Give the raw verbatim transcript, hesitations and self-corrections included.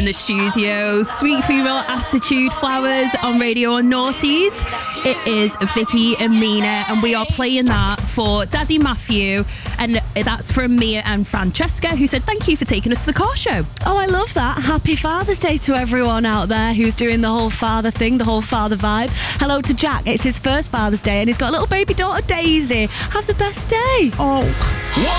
the studio. Sweet Female Attitude Flowers on Radio or Naughties. It is Vicky and Mina, and we are playing that for Daddy Matthew, and that's from Mia and Francesca, who said thank you for taking us to the car show. Oh, I love that. Happy Father's Day to everyone out there who's doing the whole father thing, the whole father vibe. Hello to Jack. It's his first Father's Day, and he's got a little baby daughter, Daisy. Have the best day. Oh.